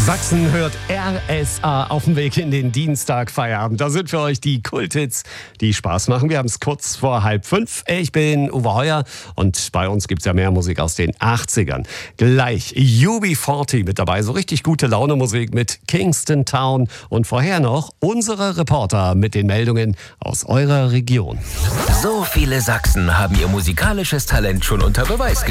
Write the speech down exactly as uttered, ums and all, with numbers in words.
Sachsen hört R S A auf dem Weg in den Dienstagfeierabend. Da sind für euch die Kulthits, die Spaß machen. Wir haben es kurz vor halb fünf. Ich bin Uwe Heuer und bei uns gibt es ja mehr Musik aus den achtzigern. Gleich U B vierzig mit dabei, so richtig gute Laune Musik mit Kingston Town. Und vorher noch unsere Reporter mit den Meldungen aus eurer Region. So viele Sachsen haben ihr musikalisches Talent schon unter Beweis gestellt.